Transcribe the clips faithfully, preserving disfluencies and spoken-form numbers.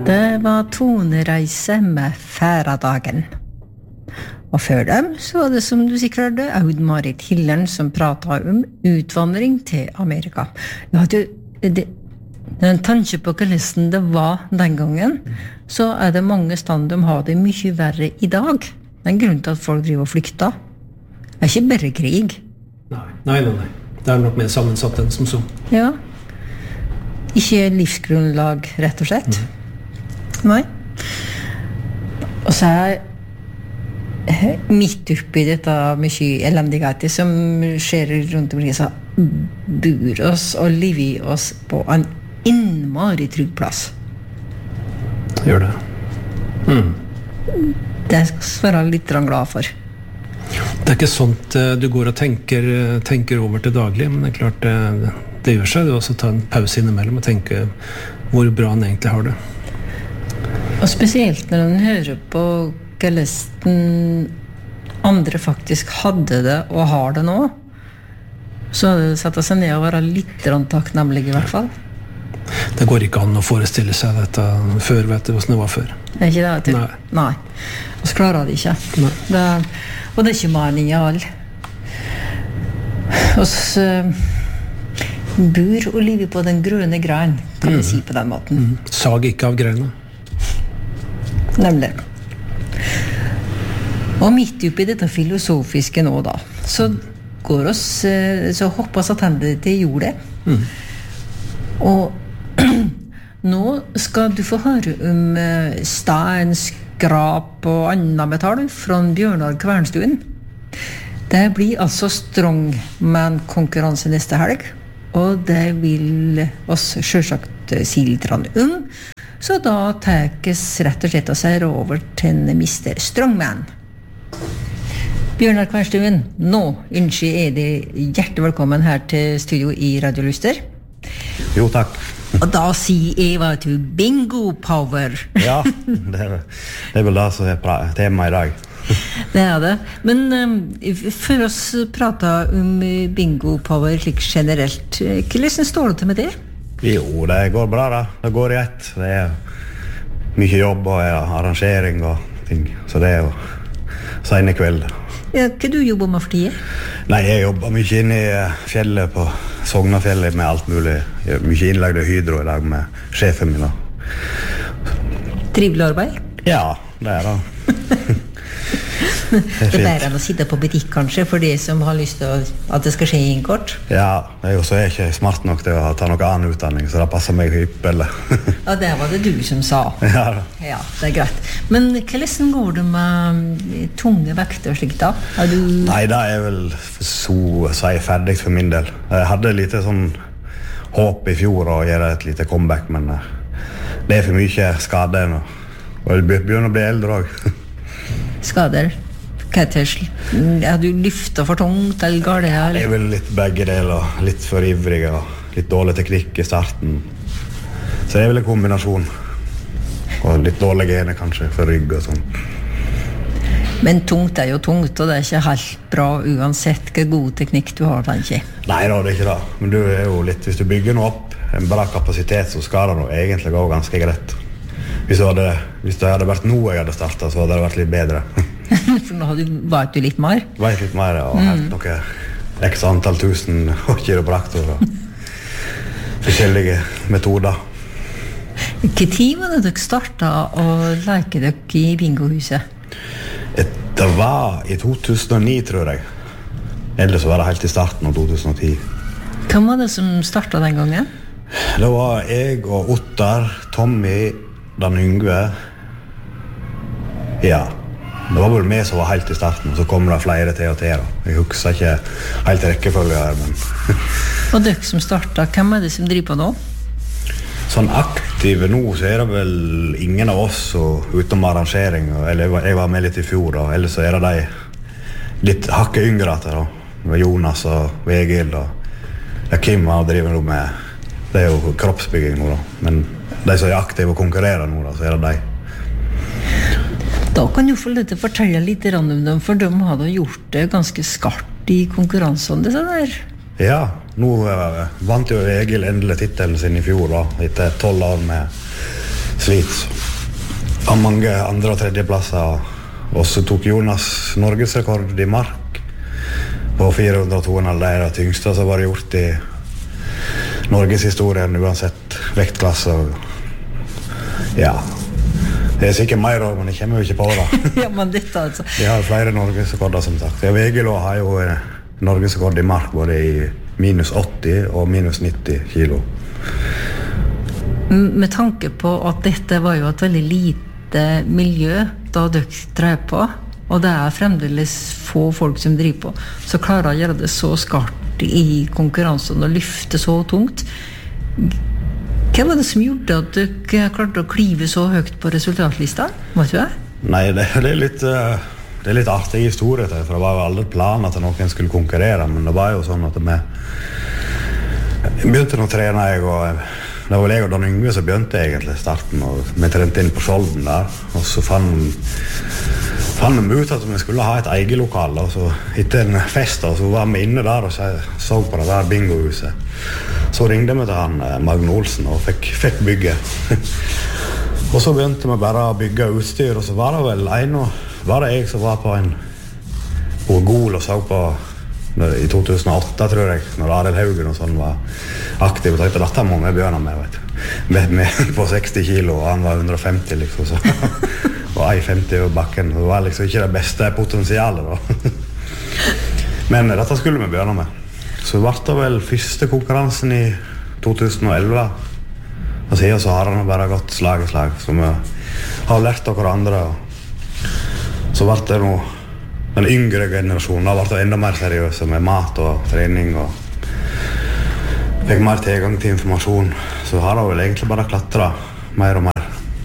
Det var Tonereise med Færadagen. Og før dem så var det, som du sikkert hørte, Aud-Marit Hillern som pratet om utvandring til Amerika. Jeg hadde jo det, en tanke på hvordan det var den gangen, så er det mange stand de har det mye verre i dag. Det er en grunn til at folk driver og flykter. Det er ikke bare krig. Nei, nei, nei. nei. Det er nok mer sammensatt enn som så. Ja. Ikke livsgrunnlag, rett og slett. Mm. Nei. Og så er midt oppi dette mye elendighet som skjer rundt omkring, så bor oss og lever oss på en innmari trygg plass. Gjør det. Mm. Det skal jeg være litt glad for. Det er ikke sånt du går og tenker, tenker over til daglig, men det er klart det, det gjør seg. Du også ta en pause innimellom og tenke hvor bra han egentlig har det. Og spesielt når man hører på hvordan andre faktisk hadde det og har det nå, så hadde det satt seg ned og være litt takknemlig i hvert fall. Det går ikke an å forestille seg dette før, vet du, hvordan det var før. Det er ikke det, vet du? Nei. Nei. Og så klarer det ikke. Nei. Det, og det er ikke mening i all. Og så bor og lever på den grønne grein, kan vi mm. si på den måten. Mm. Sag ikke av greina. Nemlig. Og midt oppi dette filosofiske nå da, så går oss, så hopper oss attende til jordet. Mm. Og nå skal du få høre om stein, skrap og annen metall fra Bjørnar Kvernstuen. Det blir altså strongman-konkurranse neste helg, og det vil oss selvsagt si litt om. Så da tekes rett og slett å se over til mister Strongman. Bjørnar Kvernstuen, nå ønsker jeg deg hjertelig velkommen her til studio i Radio Luster. Jo, takk. Og da sier jeg hva til bingo power. Ja, det er, det er vel det som er tema i dag. Det er det. Men um, for oss prater om bingo power slik generelt, hvordan står det til med det? Jo, det går bra da. Det går i ett. Det er mye jobb og arrangering og ting. Så det er jo sene kveld. Ja, hva du jobber med for tiden? Nei, jeg jobber mye inne i fjellet på Sognafjellet med alt mulig. Jeg er mye innlagd av Hydro i dag med sjefen min. Trivelig arbeid? Ja, det er det. Det er, det er bedre enn å sitte på butikk kanskje for de som har lyst til at det skal skje i en kort. Ja, jeg er jo ikke smart nok til å ta noen annen utdanning, så det passer meg hyppelig. Ja, det var det du som sa. Ja, ja, det er greit. Men hvordan går det med tunge vekter og slikt da? Er du... Nei, det er vel så å si ferdig for min del. Jeg hadde litt sånn håp i fjor å gjøre et lite comeback, men det er for mye skader nå. Og jeg begynner å bli eldre også. Skader? Hva er det? Er du lyftet for tungt eller går det her? Jeg er vel litt begge deler, litt for ivrig og litt dårlig teknikk i starten. Så det er vel en kombinasjon. Og litt dårlige gener kanskje for rygg og sånn. Men tungt er jo tungt, og det er ikke helt bra uansett hva god teknikk du har, tenker jeg. Nei da, det er ikke det. Men du er jo litt, hvis du bygger noe opp, en bra kapasitet, så skal det noe egentlig gå ganske greit. Hvis det, hadde, hvis det hadde vært noe jeg hadde startet, så hadde det vært litt bedre. For nå har du vært du litt mer? Vært litt mer, og mm. helt noe x antall tusen og kiropraktor og forskjellige metoder. Hva tid var det dere startet å leke dere i bingohuset? Det var i to tusen og ni, tror jeg. Ellers var det helt i starten av to tusen og ti. Hvem var det som startet den gangen? Det var jeg og Ottar, Tommy, den yngve. Ja, det var vel meg som var helt i starten, så kom det flere til og til. Jeg husker ikke helt rekkefølge her, men... Og dere som startet, hvem er det som driver på nå? Sånn aktive nå, så er det vel ingen av oss utom arrangering. Eller jeg var med litt i fjor, og ellers så er det de litt hakket yngre etter. Det var Jonas og Egil, og ja, Kim har driver nå med... Det er jo kroppsbygging nå da, men de som er aktive og konkurrerer nå da, så er det de. Da kan du få litt fortelle litt om dem, for de hadde gjort det ganske skarpt i konkurransen, det sånn der. Ja, nå vant jo Egil endelig titelen sin i fjor da, etter tolv år med slit. av mange andre- og tredjeplasser. Og så tok Jonas Norgesrekord i mark på fire hundre og to, det er det tyngste som var gjort i Norgeshistorien, uansett vektklasse. Ja, det er sikkert mer også, men jeg kommer jo ikke på det. Ja, men dette altså. Vi har flere Norgesrekorder, som sagt. Ja, Vegelo har jo Norgesrekord i mark både i minus åtti og minus nitti kilo. Med tanke på at dette var jo et veldig lite miljø da dere drev på, og det er fremdeles få folk som driver på, så klarer å gjøre det så skarpt i konkurransen og lyfte så tungt. Hva var det som gjorde at dere klarte å klive så høyt på resultatlista? Vet du det? Nei, det, det er litt det er litt artig historie til, for det var jo aldri planen at noen skulle konkurrere, men det var jo sånn at vi begynte å trene, jeg og det var vel jeg og Dan Yngve som begynte egentlig i starten, og vi trente inn på Skjolden der, og så fant fann vi ut at vi skulle ha et eget lokal, og så etter en fest, og så var vi inne der og så, så på det der bingohuset. Så ringte vi til han Magne Olsen og fikk, fikk bygge. Og så begynte vi bare å bygge utstyr, og så var det vel en, og var det jeg som var på en på Gol og så på i to tusen og åtte, tror jeg, når Arild Haugen og sånn var aktiv, og tenkte, dette må vi begynne med, vet du. Med, med på seksti kilo, og han var hundre og femti, liksom, så. Og en femti over bakken, det var liksom ikke det beste potensialet, da. Men dette skulle vi begynne med. Så ble det vel første konkurransen i to tusen og elleve, og siden så har han bare gått slag i slag, så vi har lært av hverandre, og så ble det noe den yngre generasjonen har vært enda mer seriøse med mat og trening og fikk mer tilgang til informasjon, så har det vel egentlig bare klatret mer og mer.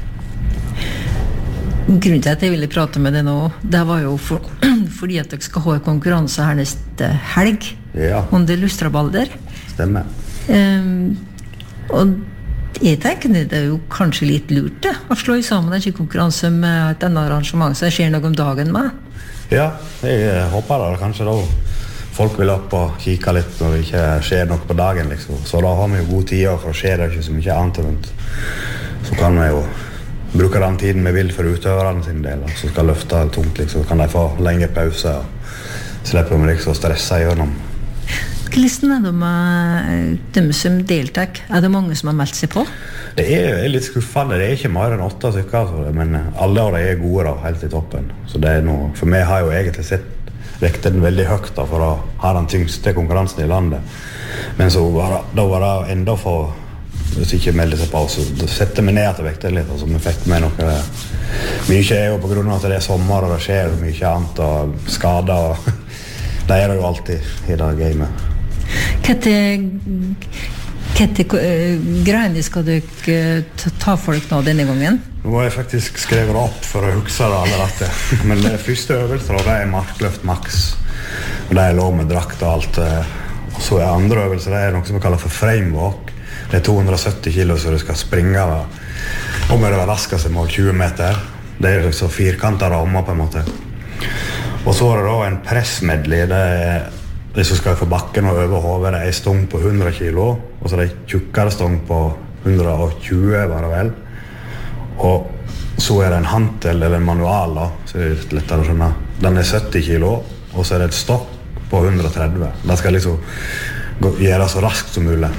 Grunnen til at jeg ville prate med deg nå, det var jo for, fordi at dere skal ha en konkurranse her neste helg, ja. Under Lustrabalder. Stemmer. Um, og jeg tenker det er jo kanskje litt lurt det, å slå sammen en konkurranse med et annet arrangement som skjer noe om dagen med. Ja, jeg håper det kanskje da folk vil opp og kikke litt når det ikke skjer noe på dagen, liksom. Så da har vi jo god tid, for det skjer ikke så mye annet rundt. Så kan vi jo bruke den tiden vi vil for utøverne sin del, så skal løfte tungt, liksom. Så kan de få lenge pause og slippe om liksom å stresse gjennom. Hvordan er det med dem som deltar? Er det mange som har meldt seg på? Det er litt skuffende, det er ikke mer enn åtte stykker, altså. Men alle av de er gode da, helt i toppen. Så det er noe, for meg har jo egentlig sett vektet den veldig høyt da, for å ha den tyngste konkurransen i landet. Men så var det, da var det enda for, hvis ikke melder seg på, så setter vi ned til vektet litt, altså vi fikk med noe. Mye er jo på grunn av at det er sommer og det skjer mye annet og skader, og det er det jo alltid i det gamet. Hva til, hva til uh, greiene skal dere uh, ta folk nå denne gangen? Nå har jeg faktisk skrevet opp for å huske det alle rette. Men det første øvelser, det er markløft maks. Og det er lov med drakt og alt. Og så er andre øvelser, det er noe som vi kaller for framewalk. Det er to hundre og sytti kilo, så du skal springe og med det raskeste mål tjue meter. Det er så firkantet rammer på en måte. Og så er det da en pressmedley, det er det som skal få bakken og over hodet, det er stong på hundre kilo, og så er det tjukkere stong på hundre og tjue, var det vel. Og så er det en hantel eller en manual, da, så er det lettere å skjønne. Den er sytti kilo, og så er det et stokk på hundre og tretti. Det skal liksom gjøre så raskt som mulig.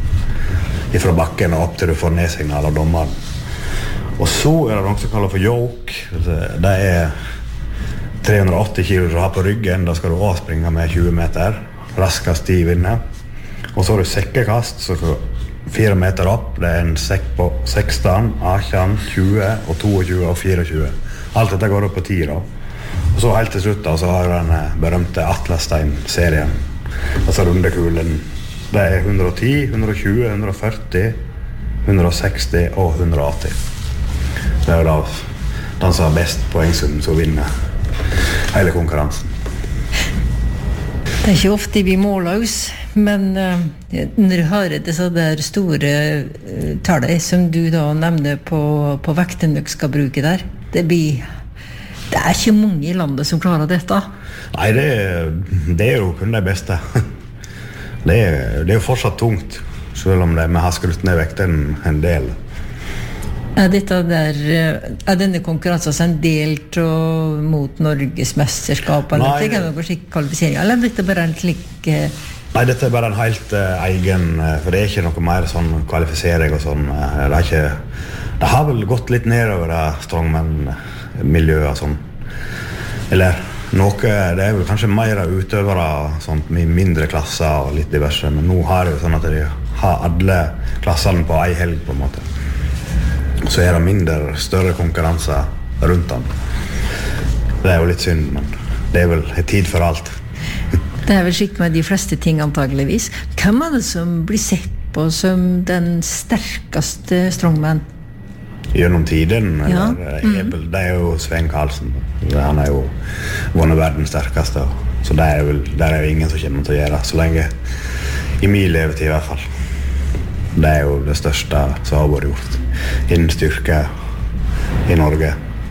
Fra bakken og opp til du får nedsignal av dommeren. Og så er det noe som kalles for yoke. Det er tre hundre og åtti kilo du har på ryggen, da skal du også springe med tjue meter, raskest i vinner. Og så har du sekkekast, så fire meter opp, det er en sekk på seksten, atten, tjue, og toogtjue og fireogtjue. Alt dette går opp på ti da. Og så helt til slutt da, så har du den berømte Atlasstein-serien, altså rundekulen. Det er hundre og ti, hundre og tjue, hundre og førti, hundre og seksti og hundre og åtti. Det er jo da den som har best poengsum som vinner hele konkurransen. Det er ikke ofte vi måler oss, men uh, når du har disse der store uh, tallet som du da nevner på, på vekten du skal bruke der, det blir det er ikke mange i landet som klarer dette. Nei, det, det er jo kun det beste. Det er, det er jo fortsatt tungt, selv om det, vi har skrutt ned vekten en del. Er, dette der, er denne konkurransen en del til, mot Norges mesterskap, eller Nei, det kan noe slik kvalifisering, eller er dette bare en slik eh, Nei, dette er bare en helt uh, egen, uh, for det er ikke noe mer sånn kvalifisering og sånn. Uh, det er ikke, det har vel gått litt nedover det strongman-miljøet og sånn. Eller noe, det er vel kanskje mer utøvere sånn, med mindre klasser og litt diverse, men nå har det jo sånn at de har alle klassene på en helg på en måte. Så er det mindre, større konkurranser rundt den. Det er jo litt synd, men det er vel en tid for alt. Det er vel slik med de fleste ting antageligvis. Hvem er det som blir sett på som den sterkeste strongman? Gjennom tiden, Ja. eller, mm. det er jo Svein Karlsen. Han er jo vunnet verdens sterkeste, så det er vel, der er jo ingen som kommer til å gjøre, så lenge i min levetid i hvert fall. Det er jo det største som har vært gjort innen styrke i Norge.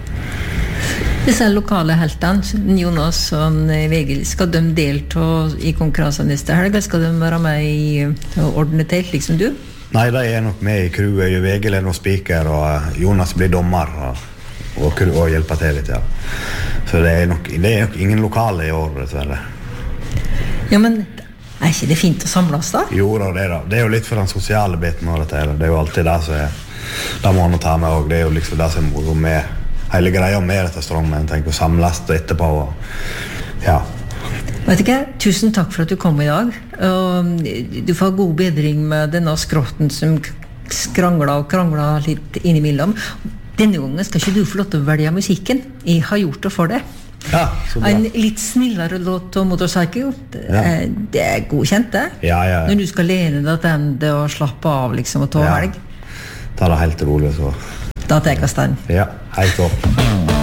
Disse lokale heltene, Jonas og Vegil, skal de delta i konkurransen neste helg? Skal de være med i å ordne telt, liksom du? Nei, de er nok med i crewet. Vegil er nok speaker, og Jonas blir dommer og, og, og hjelper til litt, ja. Så det er nok, det er nok ingen lokale i år, dessverre. Ja, men er ikke det fint å samles da? Jo, det er, det er jo litt for den sosiale biten av dette. Det er jo alltid det som er, det må man ta med også. Det er jo liksom det som er moro med hele greia med dette strongman, tenker å samles etterpå. Og, ja. Vet ikke, tusen takk for at du kom i dag. Og du får god bedring med denne skrotten som skrangler og krangler litt innimellom. Denne gangen skal ikke du få lov til å velge musikken. Jeg har gjort det for det. Ja, så bra. En litt snillere låt om Motorcycle. Det, Ja. det er godkjent, det. Ja, ja, ja. Når du skal lene deg til det og slappe av liksom, og ta Ja. helg, Ta det helt rolig, så. da tar jeg stand. Ja, helt opp.